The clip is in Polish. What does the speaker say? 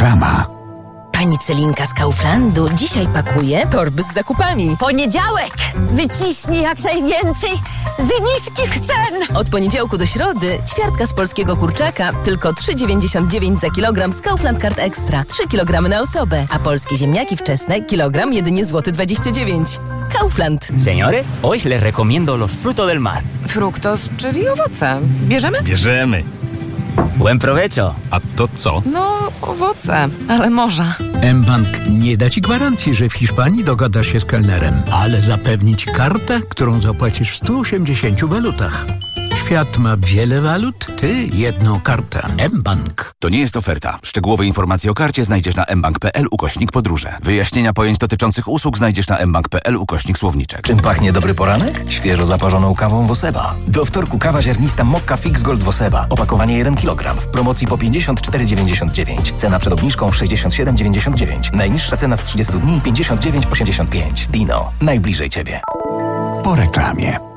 Reklama. Pani Celinka z Kauflandu dzisiaj pakuje torby z zakupami. Poniedziałek! Wyciśnij jak najwięcej z niskich cen! Od poniedziałku do środy ćwiartka z polskiego kurczaka tylko 3,99 za kilogram z Kaufland Card Extra. 3 kg na osobę. A polskie ziemniaki wczesne kilogram jedynie złoty 29 zł. Kaufland. Señores, hoy les recomiendo los frutos del mar. Fruktos, czyli owoce. Bierzemy? Bierzemy. Buen provecho. A to co? No, owoce, ale morza. mBank nie da Ci gwarancji, że w Hiszpanii dogada się z kelnerem, ale zapewni Ci kartę, którą zapłacisz w 180 walutach. Świat ma wiele walut, Ty jedną kartę. mBank. To nie jest oferta. Szczegółowe informacje o karcie znajdziesz na mbank.pl/podróże. Wyjaśnienia pojęć dotyczących usług znajdziesz na mbank.pl/słowniczek. Czym pachnie dobry poranek? Świeżo zaparzoną kawą Woseba. Do wtorku kawa ziarnista Mokka Fix Gold Woseba. Opakowanie 1 kg. W promocji po 54,99. Cena przed obniżką 67,99. Najniższa cena z 30 dni 59,85. Dino. Najbliżej Ciebie. Po reklamie.